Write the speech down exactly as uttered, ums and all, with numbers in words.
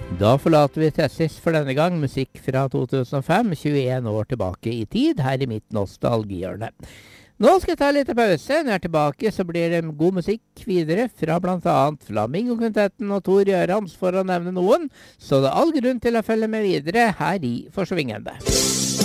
Da forlater vi Tessis for denne gang, musikk fra to tusen og fem, tjueen år tilbake i tid, her i mitt nostalgihjørne. Nå skal jeg ta litt pause. Når jeg er tilbake, så blir det god musikk videre fra blant annet Flamingo-kvintetten og Tor Gjørans, for å nevne noen. Så det er all grunn til å følge med videre her i Forsvingende.